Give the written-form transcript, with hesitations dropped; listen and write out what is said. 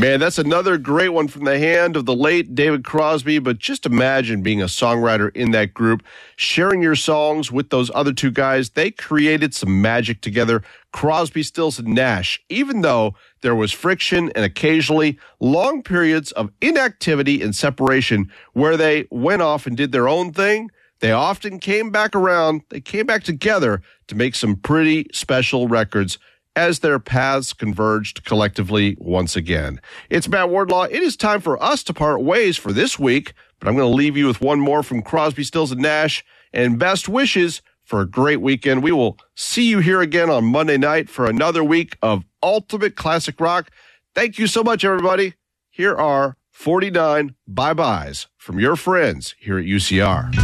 Man, that's another great one from the hand of the late David Crosby. But just imagine being a songwriter in that group, sharing your songs with those other two guys. They created some magic together. Crosby, Stills, and Nash. Even though there was friction and occasionally long periods of inactivity and separation where they went off and did their own thing, they often came back around. They came back together to make some pretty special records as their paths converged collectively once again. It's Matt Wardlaw. It is time for us to part ways for this week, but I'm going to leave you with one more from Crosby, Stills, and Nash, and best wishes for a great weekend. We will see you here again on Monday night for another week of Ultimate Classic Rock. Thank you so much, everybody. Here are 49 bye-byes from your friends here at UCR.